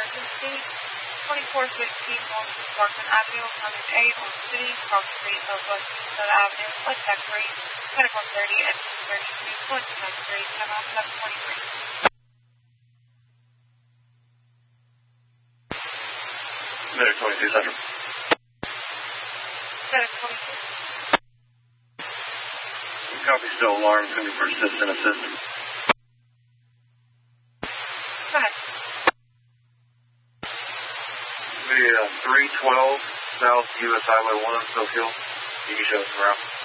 emergency. 2415 North Parkman Avenue, apartment 8 on City, Cross Street, Southwest Minnesota Avenue, West Zachary, 2130 and 232, West Zachary, 70723. Medic 22 Central. Medic 22. Copy, still alarmed, going to be for assistant. Go ahead. The 312 South US Highway 1, Soak Hill. You can show us around.